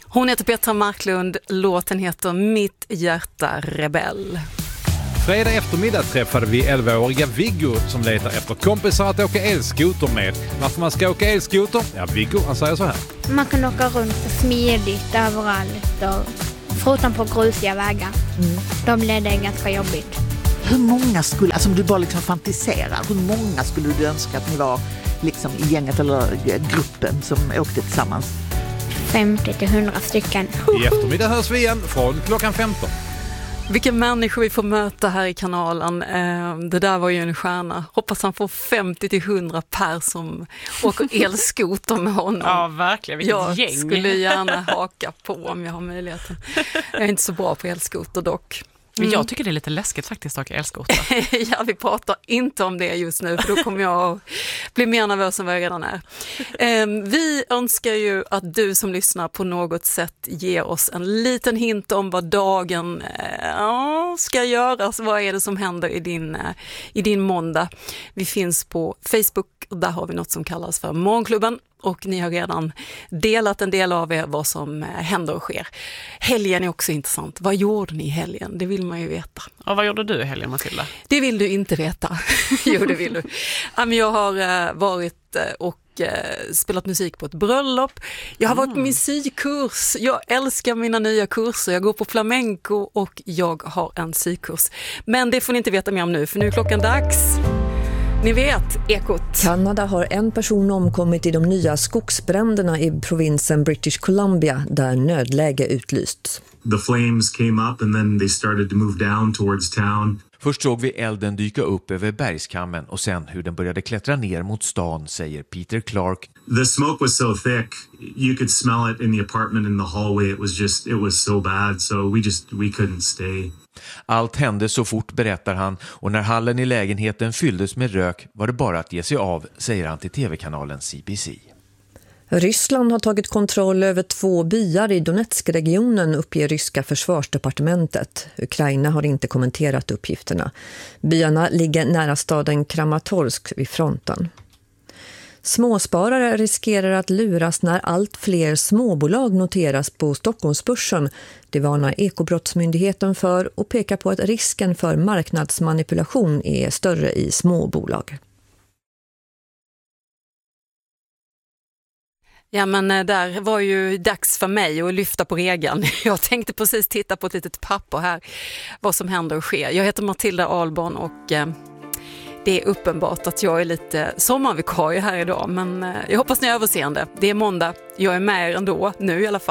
Hon heter Petra Marklund, låten heter Mitt hjärta rebell. Fredag eftermiddag träffade vi 11-åriga Viggo som letar efter kompisar att åka elskoter med. Varför man ska åka elskoter? Ja, Viggo, han säger så här. Man kan åka runt smidigt överallt och förutom på grusiga vägar. Då blir det ganska jobbigt. Hur många skulle, alltså om du bara liksom fantiserar, hur många skulle du önska att ni var liksom i gänget eller gruppen som åkte tillsammans? 50-100 stycken. I eftermiddag hörs vi igen från klockan 15. Vilka människor vi får möta här i kanalen. Det där var ju en stjärna. Hoppas han får 50-100 per som åker elskoter med honom. Ja, verkligen. Vilket gäng. Jag skulle gärna haka på om jag har möjligheten. Jag är inte så bra på elskoter dock. Men jag tycker det är lite läskigt faktiskt att åka elskoter. Ja, vi pratar inte om det just nu för då kommer jag att bli mer nervös än vad jag redan är. Vi önskar ju att du som lyssnar på något sätt ger oss en liten hint om vad dagen ska göras. Vad är det som händer i din måndag? Vi finns på Facebook och där har vi något som kallas för Morgonklubben. Och ni har redan delat en del av er vad som händer och sker. Helgen är också intressant. Vad gjorde ni i helgen? Det vill man ju veta. Och vad gjorde du i helgen, Matilda? Det vill du inte veta. Jo, det vill du. Jag har varit och spelat musik på ett bröllop. Jag har varit på musikkurs. Jag älskar mina nya kurser. Jag går på flamenco och jag har en sykurs. Men det får ni inte veta mer om nu, för nu är klockan dags. Ni vet, Ekot. Kanada har en person omkommit i de nya skogsbränderna i provinsen British Columbia där nödläge utlysts. The flames came up and then they started to move down towards town. Först såg vi elden dyka upp över bergskammen och sen hur den började klättra ner mot stan, säger Peter Clark. The smoke was so thick you could smell it in the apartment in the hallway. It was so bad, so we couldn't stay. Allt hände så fort, berättar han, och när hallen i lägenheten fylldes med rök var det bara att ge sig av, säger han till tv-kanalen CBC. Ryssland har tagit kontroll över 2 byar i Donetsk-regionen, uppger ryska försvarsdepartementet. Ukraina har inte kommenterat uppgifterna. Byarna ligger nära staden Kramatorsk vid fronten. Småsparare riskerar att luras när allt fler småbolag noteras på Stockholmsbörsen. Det varnar Ekobrottsmyndigheten för och pekar på att risken för marknadsmanipulation är större i småbolag. Ja, men där var ju dags för mig att lyfta på regeln. Jag tänkte precis titta på ett litet papper här vad som händer och sker. Jag heter Matilda Ahlborn och det är uppenbart att jag är lite sommarvikarie här idag, men jag hoppas ni är överseende. Det är måndag, jag är med ändå nu i alla fall.